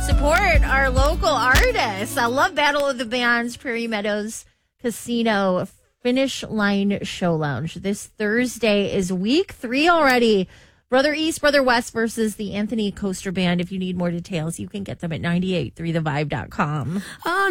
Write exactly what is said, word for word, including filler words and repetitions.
Support our local artists. I love Battle of the Bands, Prairie Meadows Casino Finish Line Show Lounge. This Thursday is week three already. Brother East, Brother West versus the Anthony Coaster Band. If you need more details, you can get them at nine eight three the vibe dot com. Oh,